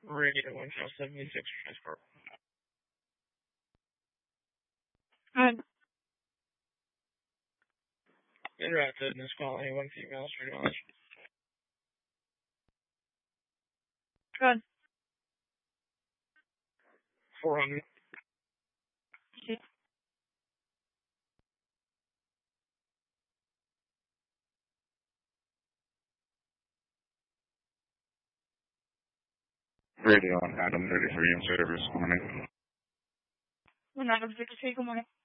Radio 176 transport. Good. Interrupted. This call. Anyone females for knowledge. Good. 400. Radio on Adam 33 in service. Morning. Good night, 63. Good morning.